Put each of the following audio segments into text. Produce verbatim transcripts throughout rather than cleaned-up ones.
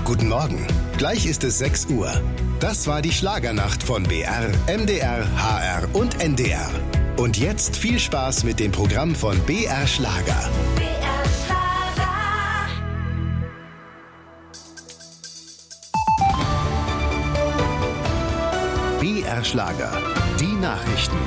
Guten Morgen. Gleich ist es sechs Uhr. Das war die Schlagernacht von B R, M D R, H R und N D R. Und jetzt viel Spaß mit dem Programm von B R Schlager. B R Schlager. B R Schlager. Die Nachrichten.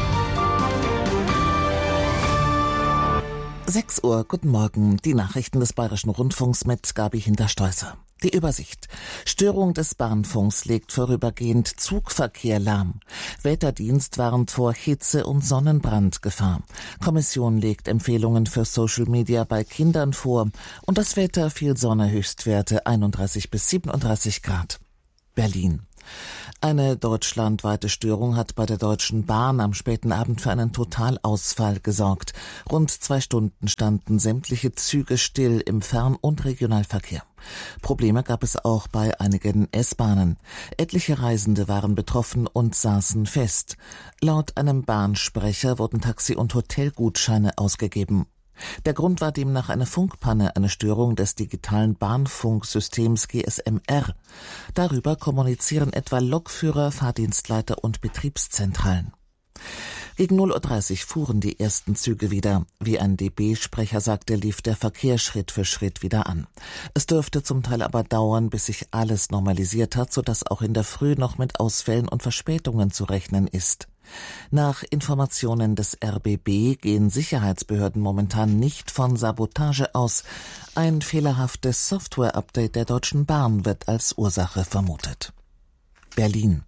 sechs Uhr, guten Morgen. Die Nachrichten des Bayerischen Rundfunks mit Gabi Hinterstoißer. Die Übersicht. Störung des Bahnfunks legt vorübergehend Zugverkehr lahm. Wetterdienst warnt vor Hitze- und Sonnenbrandgefahr. Kommission legt Empfehlungen für Social Media bei Kindern vor. Und das Wetter: viel Sonne, Höchstwerte einunddreißig bis siebenunddreißig Grad. Berlin. Eine deutschlandweite Störung hat bei der Deutschen Bahn am späten Abend für einen Totalausfall gesorgt. Rund zwei Stunden standen sämtliche Züge still im Fern- und Regionalverkehr. Probleme gab es auch bei einigen S-Bahnen. Etliche Reisende waren betroffen und saßen fest. Laut einem Bahnsprecher wurden Taxi- und Hotelgutscheine ausgegeben. Der Grund war demnach eine Funkpanne, eine Störung des digitalen Bahnfunksystems G S M R. Darüber kommunizieren etwa Lokführer, Fahrdienstleiter und Betriebszentralen. Gegen null Uhr dreißig fuhren die ersten Züge wieder. Wie ein D B-Sprecher sagte, lief der Verkehr Schritt für Schritt wieder an. Es dürfte zum Teil aber dauern, bis sich alles normalisiert hat, sodass auch in der Früh noch mit Ausfällen und Verspätungen zu rechnen ist. Nach Informationen des R B B gehen Sicherheitsbehörden momentan nicht von Sabotage aus. Ein fehlerhaftes Software-Update der Deutschen Bahn wird als Ursache vermutet. Berlin.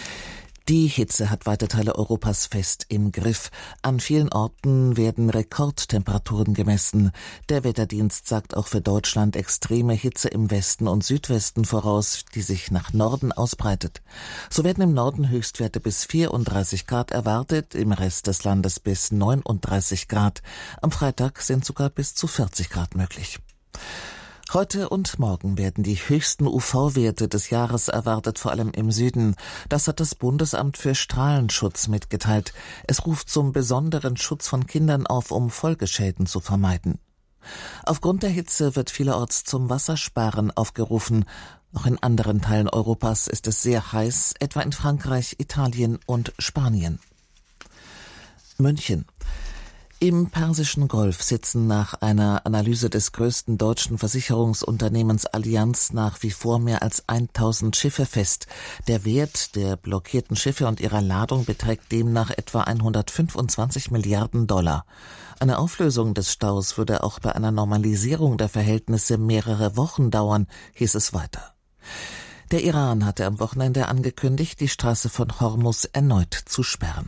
Die Hitze hat weite Teile Europas fest im Griff. An vielen Orten werden Rekordtemperaturen gemessen. Der Wetterdienst sagt auch für Deutschland extreme Hitze im Westen und Südwesten voraus, die sich nach Norden ausbreitet. So werden im Norden Höchstwerte bis vierunddreißig Grad erwartet, im Rest des Landes bis neununddreißig Grad. Am Freitag sind sogar bis zu vierzig Grad möglich. Heute und morgen werden die höchsten U V-Werte des Jahres erwartet, vor allem im Süden. Das hat das Bundesamt für Strahlenschutz mitgeteilt. Es ruft zum besonderen Schutz von Kindern auf, um Folgeschäden zu vermeiden. Aufgrund der Hitze wird vielerorts zum Wassersparen aufgerufen. Auch in anderen Teilen Europas ist es sehr heiß, etwa in Frankreich, Italien und Spanien. München. Im Persischen Golf sitzen nach einer Analyse des größten deutschen Versicherungsunternehmens Allianz nach wie vor mehr als tausend Schiffe fest. Der Wert der blockierten Schiffe und ihrer Ladung beträgt demnach etwa hundertfünfundzwanzig Milliarden Dollar. Eine Auflösung des Staus würde auch bei einer Normalisierung der Verhältnisse mehrere Wochen dauern, hieß es weiter. Der Iran hatte am Wochenende angekündigt, die Straße von Hormuz erneut zu sperren.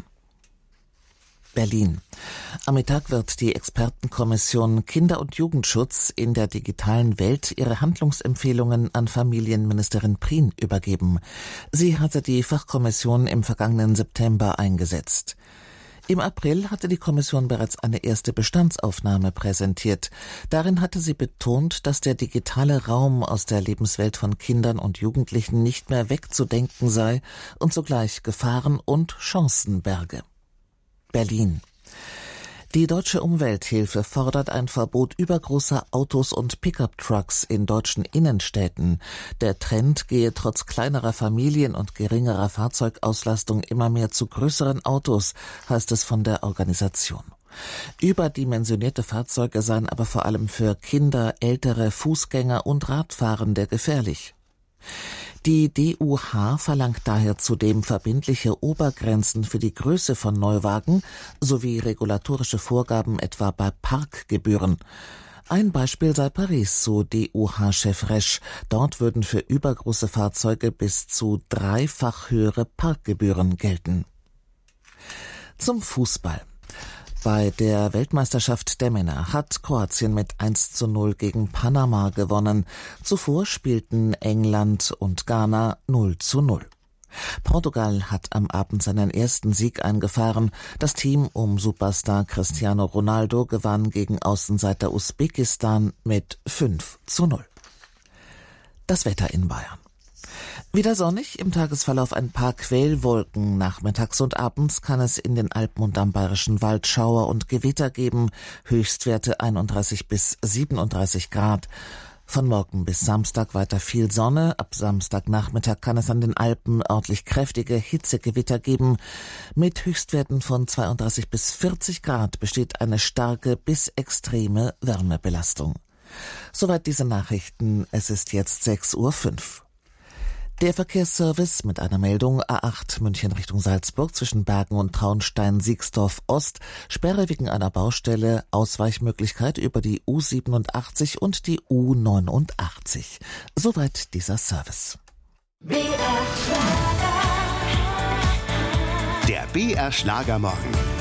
Berlin. Am Mittag wird die Expertenkommission Kinder- und Jugendschutz in der digitalen Welt ihre Handlungsempfehlungen an Familienministerin Prien übergeben. Sie hatte die Fachkommission im vergangenen September eingesetzt. Im April hatte die Kommission bereits eine erste Bestandsaufnahme präsentiert. Darin hatte sie betont, dass der digitale Raum aus der Lebenswelt von Kindern und Jugendlichen nicht mehr wegzudenken sei und zugleich Gefahren und Chancen berge. Berlin. Die Deutsche Umwelthilfe fordert ein Verbot übergroßer Autos und Pickup-Trucks in deutschen Innenstädten. Der Trend gehe trotz kleinerer Familien und geringerer Fahrzeugauslastung immer mehr zu größeren Autos, heißt es von der Organisation. Überdimensionierte Fahrzeuge seien aber vor allem für Kinder, ältere Fußgänger und Radfahrende gefährlich. Die D U H verlangt daher zudem verbindliche Obergrenzen für die Größe von Neuwagen sowie regulatorische Vorgaben etwa bei Parkgebühren. Ein Beispiel sei Paris, so D U H-Chef Resch. Dort würden für übergroße Fahrzeuge bis zu dreifach höhere Parkgebühren gelten. Zum Fußball. Bei der Weltmeisterschaft der Männer hat Kroatien mit eins zu null gegen Panama gewonnen. Zuvor spielten England und Ghana null zu null. Portugal hat am Abend seinen ersten Sieg eingefahren. Das Team um Superstar Cristiano Ronaldo gewann gegen Außenseiter Usbekistan mit fünf zu null. Das Wetter in Bayern. Wieder sonnig, im Tagesverlauf ein paar Quellwolken. Nachmittags und abends kann es in den Alpen und am Bayerischen Wald Schauer und Gewitter geben. Höchstwerte einunddreißig bis siebenunddreißig Grad. Von morgen bis Samstag weiter viel Sonne. Ab Samstagnachmittag kann es an den Alpen örtlich kräftige Hitzegewitter geben. Mit Höchstwerten von zweiunddreißig bis vierzig Grad besteht eine starke bis extreme Wärmebelastung. Soweit diese Nachrichten. Es ist jetzt sechs Uhr fünf. Der Verkehrsservice mit einer Meldung: A acht München Richtung Salzburg zwischen Bergen und Traunstein-Siegsdorf Ost, Sperre wegen einer Baustelle, Ausweichmöglichkeit über die U siebenundachtzig und die U neunundachtzig. Soweit dieser Service. B R Schlager. Der B R Schlagermorgen.